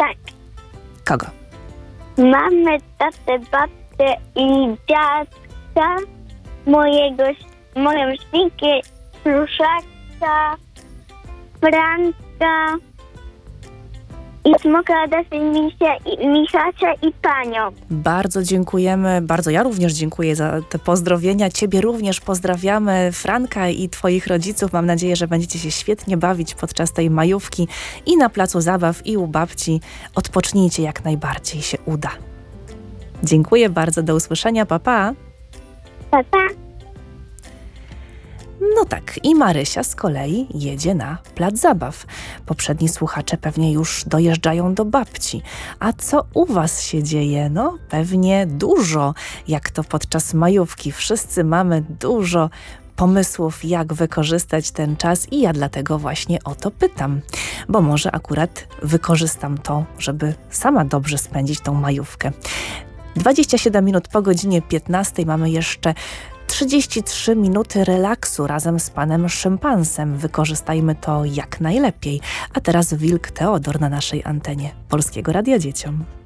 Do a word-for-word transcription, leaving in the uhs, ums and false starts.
Tak. Kogo? Mamy tatę, babcię i dziadka, mojego, moją świnkę, pluszaka, Franka i smoka Adasy, misia, i Michasia i panią. Bardzo dziękujemy, bardzo ja również dziękuję za te pozdrowienia. Ciebie również pozdrawiamy, Franka i twoich rodziców. Mam nadzieję, że będziecie się świetnie bawić podczas tej majówki i na placu zabaw, i u babci. Odpocznijcie jak najbardziej się uda. Dziękuję bardzo, do usłyszenia, pa pa. Pa, pa. No tak, i Marysia z kolei jedzie na plac zabaw. Poprzedni słuchacze pewnie już dojeżdżają do babci. A co u was się dzieje? No pewnie dużo, jak to podczas majówki. Wszyscy mamy dużo pomysłów, jak wykorzystać ten czas i ja dlatego właśnie o to pytam. Bo może akurat wykorzystam to, żeby sama dobrze spędzić tą majówkę. dwadzieścia siedem minut po godzinie piętnastej mamy jeszcze trzydzieści trzy minuty relaksu razem z panem szympansem. Wykorzystajmy to jak najlepiej. A teraz Wilk Teodor na naszej antenie Polskiego Radia Dzieciom.